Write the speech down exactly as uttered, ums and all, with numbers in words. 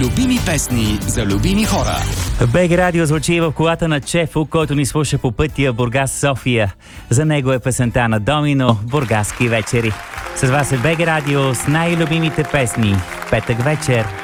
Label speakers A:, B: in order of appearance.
A: Любими песни за любими хора.
B: БГ Радио звучи в колата на Чефо, който ни слуша по пътя Бургас-София. За него е песента на Домино «Бургаски вечери». С вас е БГ Радио с най-любимите песни. Петък вечер.